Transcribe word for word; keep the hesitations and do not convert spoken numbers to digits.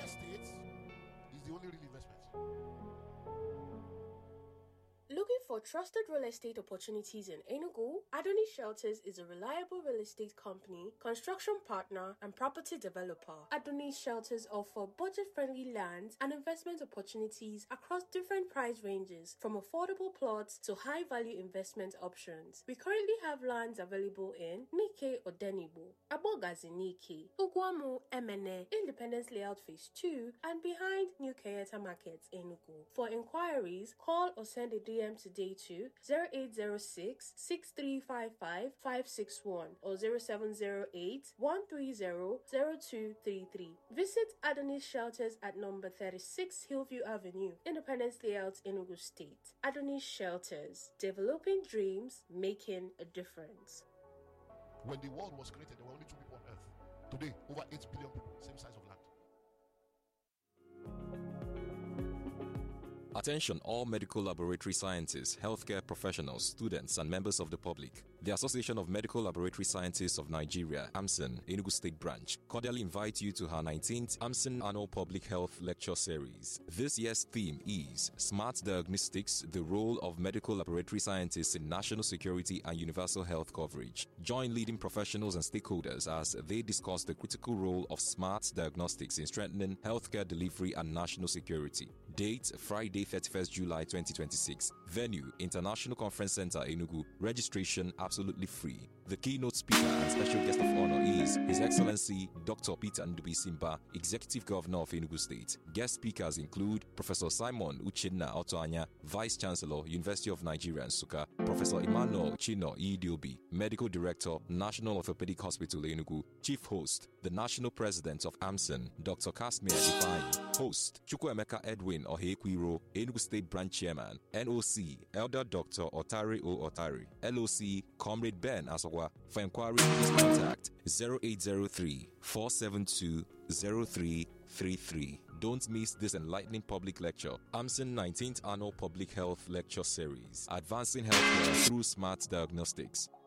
estate is the only real investment. Looking for trusted real estate opportunities in Enugu? Adonis Shelters is a reliable real estate company, construction partner, and property developer. Adonis Shelters offer budget-friendly lands and investment opportunities across different price ranges, from affordable plots to high-value investment options. We currently have lands available in Nike or Denibo, Abogazi Nike, Ugwamu Emene, Independence Layout Phase two, and behind New Kayeta Market, Enugu. For inquiries, call or send a D M today to zero eight zero six, six three five five, five six one or zero seven zero eight, one three zero, zero two three three. Visit Adonis Shelters at number thirty-six Hillview Avenue, Independence Layout, Enugu State. Adonis Shelters, developing dreams, making a difference. When the world was created, there were only two people on earth. Today, over eight billion people, same size of land. Attention all medical laboratory scientists, healthcare professionals, students, and members of the public. The Association of Medical Laboratory Scientists of Nigeria, AMSEN, Enugu State Branch, cordially invite you to her nineteenth AMSEN Annual Public Health Lecture Series. This year's theme is Smart Diagnostics, the Role of Medical Laboratory Scientists in National Security and Universal Health Coverage. Join leading professionals and stakeholders as they discuss the critical role of smart diagnostics in strengthening healthcare delivery and national security. Date, Friday, thirty-first July twenty twenty-six. Venue, International Conference Center, Enugu. Registration absolutely free. The keynote speaker and special guest of honor is His Excellency Doctor Peter Ndubi Simba, Executive Governor of Enugu State. Guest speakers include Professor Simon Uchenna Otoanya, Vice Chancellor, University of Nigeria, Nsukka, Professor Emmanuel Chino Idiobi, Medical Director, National Orthopedic Hospital, Enugu. Chief Host, the National President of AMSEN, Doctor Kasmir Ifeanyi. Host, Chukwuemeka Edwin Ohekwiro, Enugu State Branch Chairman. N O C, Elder Doctor Otari O. Otari. L O C, Comrade Ben Asawa. For inquiry, please contact zero eight zero three, four seven two, zero three three three. Don't miss this enlightening public lecture. AMSEN nineteenth Annual Public Health Lecture Series. Advancing Healthcare Through Smart Diagnostics.